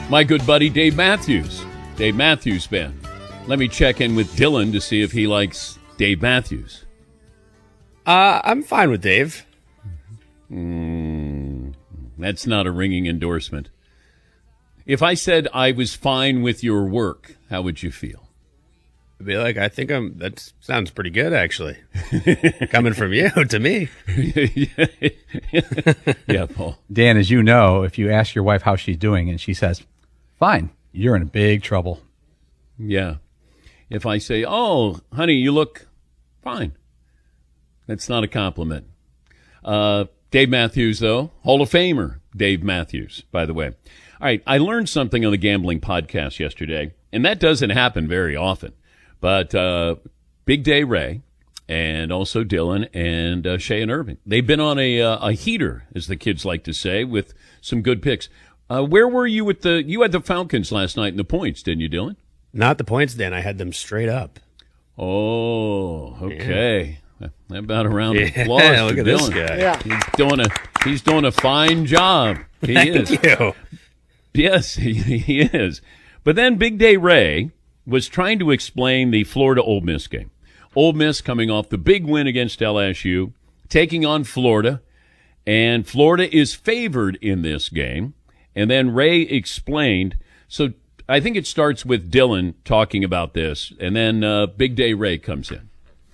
My good buddy Dave Matthews. Dave Matthews Band. Let me check in with Dylan to see if he likes Dave Matthews. I'm fine with Dave. That's not a ringing endorsement. If I said I was fine with your work, how would you feel? I'd be like, that sounds pretty good, actually. Coming from you to me. Yeah, Paul. Dan, as you know, if you ask your wife how she's doing and she says, fine, you're in big trouble. Yeah. If I say, oh, honey, you look fine. That's not a compliment. Dave Matthews, though, Hall of Famer Dave Matthews, by the way. All right, I learned something on the Gambling Podcast yesterday, and that doesn't happen very often. But Big Day Ray and also Dylan and Shay and Irving, they've been on a heater, as the kids like to say, with some good picks. Where were you with you had the Falcons last night in the points, didn't you, Dylan? Not the points, Dan. I had them straight up. Oh, okay. Yeah. How about a round of applause look to at Dylan? this guy. Yeah. He's doing a fine job. He is. Thank you. Yes, he is. But then Big Day Ray was trying to explain the Florida-Ole Miss game. Ole Miss coming off the big win against LSU, taking on Florida, and Florida is favored in this game. And then Ray explained, so I think it starts with Dylan talking about this, and then Big Day Ray comes in.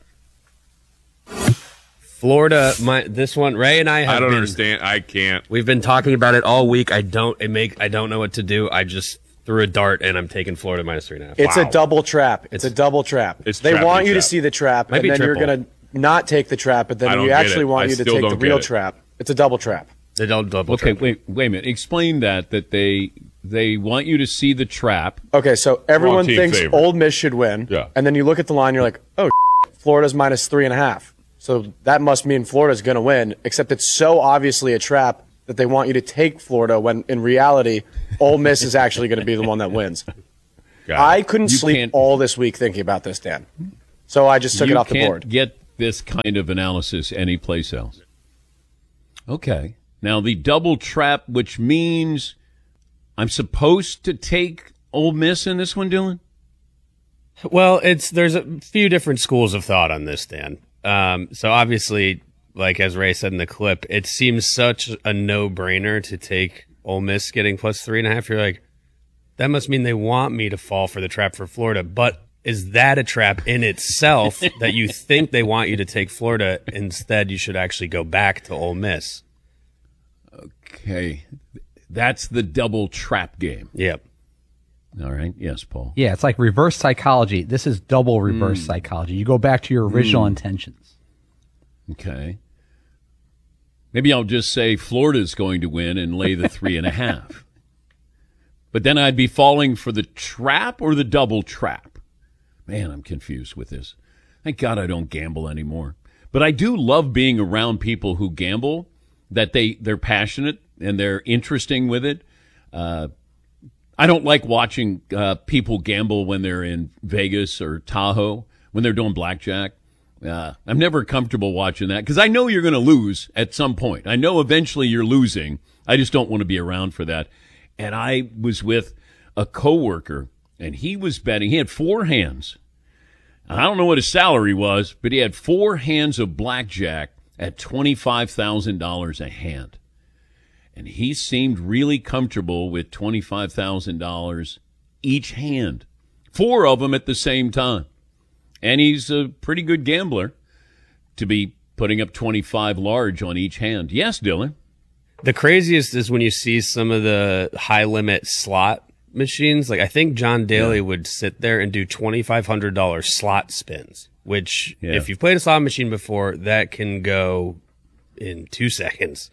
Florida, this one, Ray and I don't understand. I can't. We've been talking about it all week. I don't know what to do. I just threw a dart and I'm taking Florida minus 3.5. It's a double trap. It's a double trap. They want you to see the trap, and then you're going to not take the trap, but then you actually want you to take the real trap. It's a double trap. The double trap. Okay, wait a minute. Explain that they want you to see the trap. Okay, so everyone thinks Ole Miss should win, and then you look at the line, you're like, oh, Florida's minus 3.5. So that must mean Florida's going to win, except it's so obviously a trap that they want you to take Florida when, in reality, Ole Miss is actually going to be the one that wins. I couldn't sleep all this week thinking about this, Dan. So I just took it off the board. You can't get this kind of analysis anyplace else. Okay. Now, the double trap, which means I'm supposed to take Ole Miss in this one, Dylan? Well, there's a few different schools of thought on this, Dan. So obviously, like as Ray said in the clip, it seems such a no-brainer to take Ole Miss getting plus 3.5. You're like, that must mean they want me to fall for the trap for Florida. But is that a trap in itself that you think they want you to take Florida? Instead, you should actually go back to Ole Miss. Okay. That's the double trap game. Yep. All right. Yes, Paul. Yeah, it's like reverse psychology. This is double reverse psychology. You go back to your original intentions. Okay. Maybe I'll just say Florida's going to win and lay the 3.5. But then I'd be falling for the trap or the double trap. Man, I'm confused with this. Thank God I don't gamble anymore. But I do love being around people who gamble, that they're passionate and they're interesting with it. I don't like watching people gamble when they're in Vegas or Tahoe, when they're doing blackjack. I'm never comfortable watching that because I know you're going to lose at some point. I know eventually you're losing. I just don't want to be around for that. And I was with a coworker, and he was betting. He had 4 hands. I don't know what his salary was, but he had 4 hands of blackjack at $25,000 a hand. And he seemed really comfortable with $25,000 each hand. 4 of them at the same time. And he's a pretty good gambler to be putting up 25 large on each hand. Yes, Dylan? The craziest is when you see some of the high-limit slot machines. Like, I think John Daly would sit there and do $2,500 slot spins, which, if you've played a slot machine before, that can go in 2 seconds.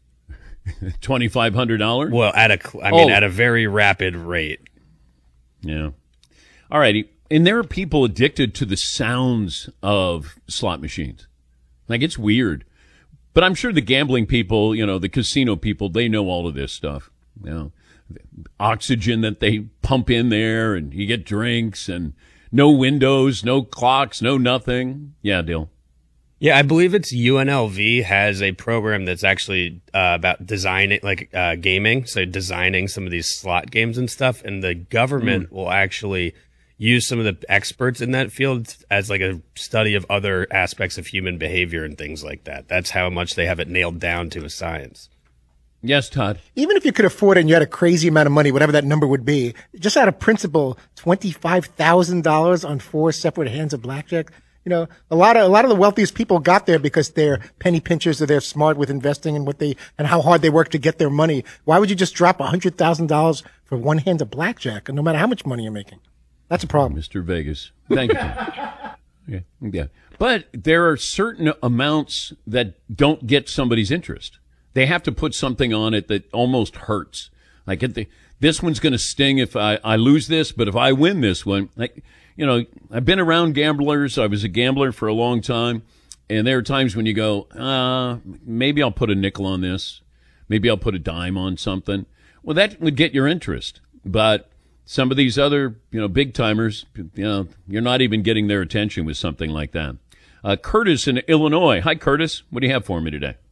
$2,500? Well, at a very rapid rate. Yeah. All righty. And there are people addicted to the sounds of slot machines. Like, it's weird. But I'm sure the gambling people, the casino people, they know all of this stuff. Oxygen that they pump in there, and you get drinks, and no windows, no clocks, no nothing. Yeah, Dill. Yeah, I believe it's UNLV has a program that's actually about designing, gaming, so designing some of these slot games and stuff, and the government will actually use some of the experts in that field as like a study of other aspects of human behavior and things like that. That's how much they have it nailed down to a science. Yes, Todd. Even if you could afford it and you had a crazy amount of money, whatever that number would be, just out of principle, $25,000 on 4 separate hands of blackjack. You know, a lot of the wealthiest people got there because they're penny pinchers or they're smart with investing and how hard they work to get their money. Why would you just drop $100,000 for 1 hand of blackjack, no matter how much money you're making? That's a problem. Mr. Vegas. Thank you. Yeah. But there are certain amounts that don't get somebody's interest. They have to put something on it that almost hurts. Like this one's going to sting if I lose this, but if I win this one, I've been around gamblers. I was a gambler for a long time, and there are times when you go, maybe I'll put a nickel on this. Maybe I'll put a dime on something. Well, that would get your interest. But some of these other, big timers, you're not even getting their attention with something like that. Curtis in Illinois. Hi, Curtis. What do you have for me today?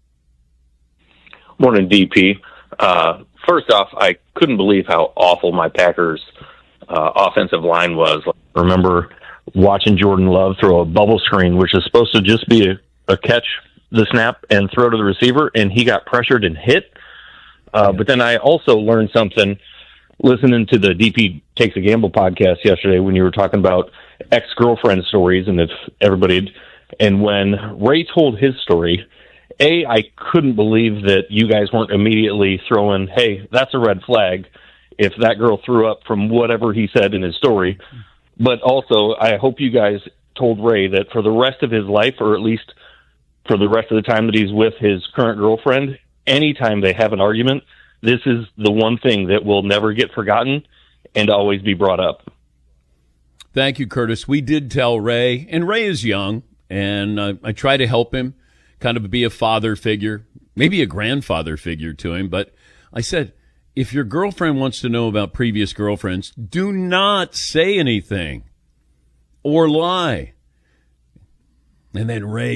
Morning, DP. First off, I couldn't believe how awful my Packers offensive line was. I remember watching Jordan Love throw a bubble screen, which is supposed to just be a catch the snap and throw to the receiver, and he got pressured and hit. But then I also learned something listening to the DP Takes a Gamble podcast yesterday when you were talking about ex-girlfriend stories and and when Ray told his story, I couldn't believe that you guys weren't immediately throwing, hey, that's a red flag if that girl threw up from whatever he said in his story. But also, I hope you guys told Ray that for the rest of his life, or at least for the rest of the time that he's with his current girlfriend, anytime they have an argument, this is the one thing that will never get forgotten and always be brought up. Thank you, Curtis. We did tell Ray, and Ray is young, and I try to help him kind of be a father figure, maybe a grandfather figure to him. But I said, if your girlfriend wants to know about previous girlfriends, do not say anything or lie. And then Ray